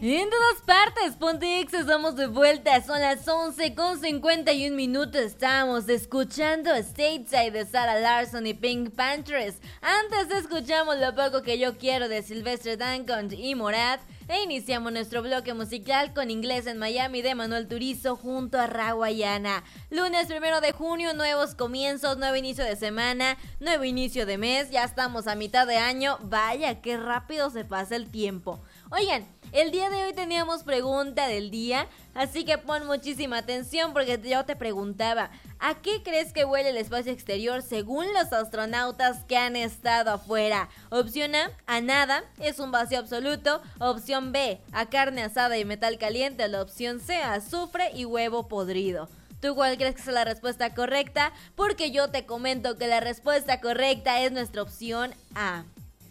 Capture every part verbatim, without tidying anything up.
En todas partes, Ponte Exa, estamos de vuelta, son las once con cincuenta y un minutos, estamos escuchando Stateside de Sarah Larsson y Pink Panthers. Antes escuchamos Lo Poco Que Yo Quiero de Sylvester Duncan y Morat, e iniciamos nuestro bloque musical con Inglés en Miami de Manuel Turizo junto a Rawayana. Lunes primero de junio, nuevos comienzos, nuevo inicio de semana, nuevo inicio de mes, ya estamos a mitad de año, vaya qué rápido se pasa el tiempo. Oigan, el día de hoy teníamos pregunta del día, así que pon muchísima atención porque yo te preguntaba, ¿a qué crees que huele el espacio exterior según los astronautas que han estado afuera? Opción A, a nada, es un vacío absoluto. Opción B, a carne asada y metal caliente. La opción C, a azufre y huevo podrido. ¿Tú cuál crees que es la respuesta correcta? Porque yo te comento que la respuesta correcta es nuestra opción A.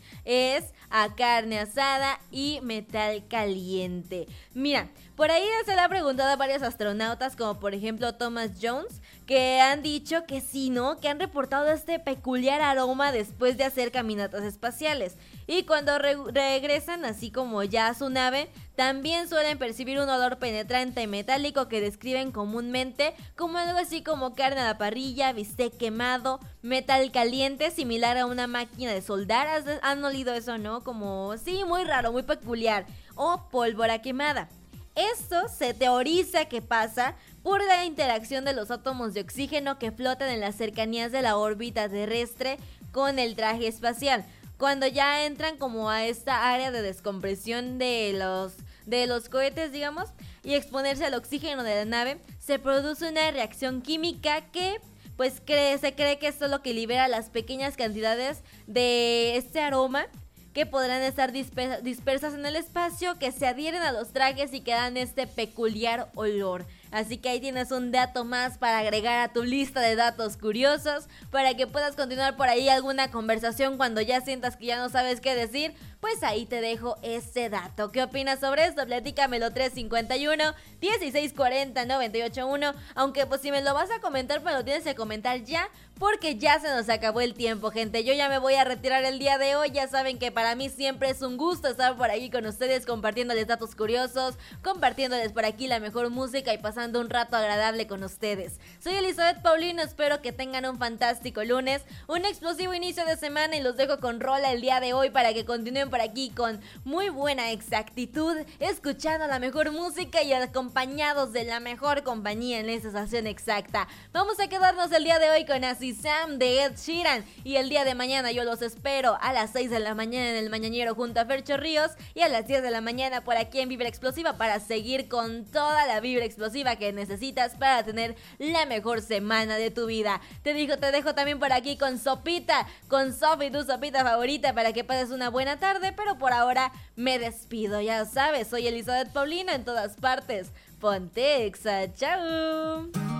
Es a carne asada y metal caliente. Mira, por ahí se le ha preguntado a varios astronautas, como por ejemplo Thomas Jones, que han dicho que sí, ¿no? Que han reportado este peculiar aroma después de hacer caminatas espaciales. Y cuando re- regresan, así como ya a su nave, también suelen percibir un olor penetrante y metálico que describen comúnmente como algo así como carne a la parrilla, bistec quemado, metal caliente, similar a una máquina de soldar. ¿Has, han olido eso, no? Como, sí, muy raro, muy peculiar. O pólvora quemada. Esto se teoriza que pasa por la interacción de los átomos de oxígeno que flotan en las cercanías de la órbita terrestre con el traje espacial. Cuando ya entran como a esta área de descompresión de los, de los cohetes, digamos, y exponerse al oxígeno de la nave, se produce una reacción química que pues cree, se cree que esto es lo que libera las pequeñas cantidades de este aroma que podrán estar disper- dispersas en el espacio, que se adhieren a los trajes y que dan este peculiar olor. Así que ahí tienes un dato más para agregar a tu lista de datos curiosos, para que puedas continuar por ahí alguna conversación cuando ya sientas que ya no sabes qué decir. Pues ahí te dejo ese dato. ¿Qué opinas sobre esto? Platícamelo tres cinco uno, dieciséis cuarenta, noventa y ocho uno. Aunque pues si me lo vas a comentar, pues lo tienes que comentar ya, porque ya se nos acabó el tiempo, gente. Yo ya me voy a retirar el día de hoy. Ya saben que para mí siempre es un gusto estar por aquí con ustedes, compartiéndoles datos curiosos, compartiéndoles por aquí la mejor música y pasando un rato agradable con ustedes. Soy Elizabeth Paulino, espero que tengan un fantástico lunes, un explosivo inicio de semana, y los dejo con rola el día de hoy para que continúen por aquí con muy buena exactitud, escuchando la mejor música y acompañados de la mejor compañía en esa estación exacta. Vamos a quedarnos el día de hoy con Así Sam de Ed Sheeran, y el día de mañana yo los espero a las seis de la mañana en el Mañanero junto a Fercho Ríos, y a las diez de la mañana por aquí en Vibra Explosiva para seguir con toda la vibra explosiva que necesitas para tener la mejor semana de tu vida. Te digo, te dejo también por aquí con Sopita, con Sofi, tu sopita favorita, para que pases una buena tarde, pero por ahora me despido. Ya sabes, soy Elizabeth Paulino, en todas partes. Ponte Exa, chao.